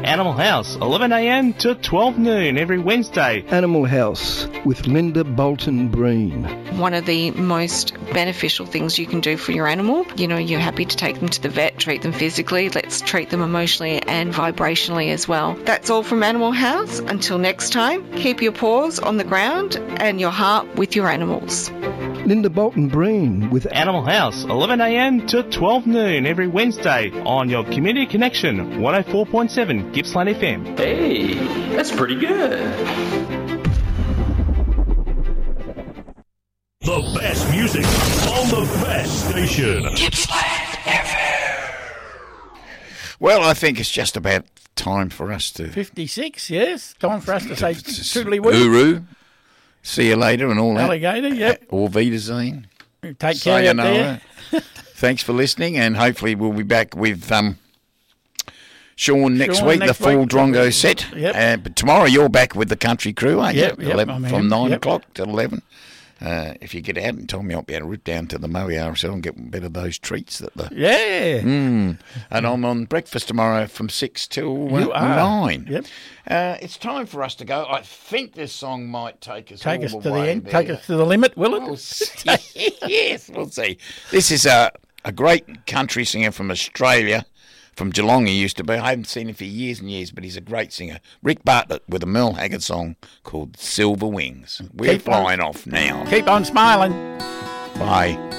Animal House, 11am to 12 noon every Wednesday. Animal House with Linda Bolton Breen. One of the most beneficial things you can do for your animal, you're happy to take them to the vet, treat them physically, let's treat them emotionally and vibrationally as well. That's all from Animal House. Until next time, keep your paws on the ground and your heart with your animals. Linda Bolton Breen with Animal House, 11am to 12 noon every Wednesday on your Community Connection, 104.7 Gippsland FM. Hey, that's pretty good. The best music on the best station. Gippsland FM. Well, I think it's just about time for us to... 56, yes. Time for us to say toodly woo. Uru. See you later and all that. Alligator, yep. Or Wiedersehen. Take care out there. Thanks for listening, and hopefully we'll be back with Sean next week, the full Drongo set. Yep. But tomorrow you're back with the country crew, aren't you? Yep, from 9 o'clock till 11. If you get out and tell me, I'll be able to rip down to the Moe RSL and get a bit of those treats that the... Yeah. And I'm on breakfast tomorrow from 6 till 9. Yep. It's time for us to go. I think this song might take us to the end. there. Take us to the limit, will it? We'll see. Yes, we'll see. This is a great country singer from Australia. From Geelong he used to be. I haven't seen him for years and years, but he's a great singer. Rick Bartlett with a Merle Haggard song called Silver Wings. We're flying off now. Keep on smiling. Bye.